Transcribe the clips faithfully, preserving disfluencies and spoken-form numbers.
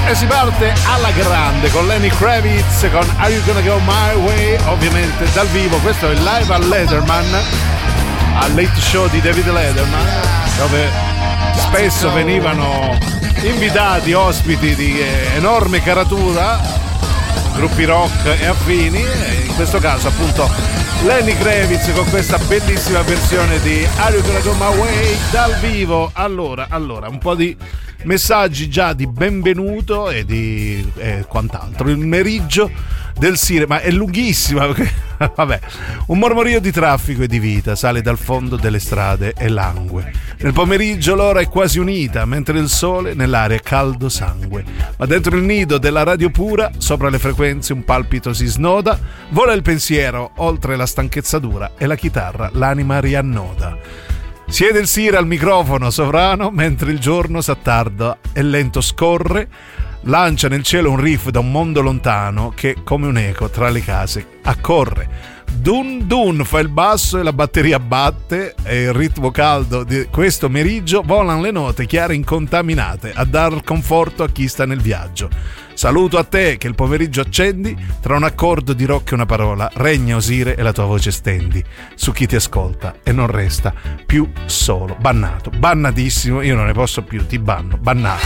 E si parte alla grande con Lenny Kravitz con Are You Gonna Go My Way, ovviamente dal vivo. Questo è il live al Letterman, al Late Show di David Letterman, dove spesso venivano invitati ospiti di enorme caratura, gruppi rock e affini, e in questo caso appunto Lenny Kravitz con questa bellissima versione di Are You Gonna Go My Way dal vivo. Allora, allora un po' di messaggi già di benvenuto e di eh, quant'altro. Il meriggio del Sire, ma è lunghissima, vabbè. Un mormorio di traffico e di vita sale dal fondo delle strade e langue. Nel pomeriggio l'ora è quasi unita, mentre il sole nell'aria è caldo sangue. Ma dentro il nido della radio pura, sopra le frequenze un palpito si snoda, vola il pensiero oltre la stanchezza dura e la chitarra l'anima riannoda. Siede il Sire al microfono sovrano mentre il giorno s'attarda e lento scorre, lancia nel cielo un riff da un mondo lontano che come un eco tra le case accorre. Dun dun fa il basso e la batteria batte e il ritmo caldo di questo meriggio volano le note chiare incontaminate a dar conforto a chi sta nel viaggio. Saluto a te che il pomeriggio accendi, tra un accordo di rock e una parola regna Osire e la tua voce stendi su chi ti ascolta e non resta più solo. Bannato, bannatissimo, io non ne posso più, ti banno, bannato.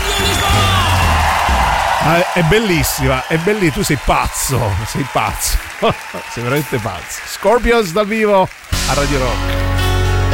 Ah, è bellissima, è bellissima, tu sei pazzo, sei pazzo, sei veramente pazzo. Scorpions dal vivo a Radio Rock.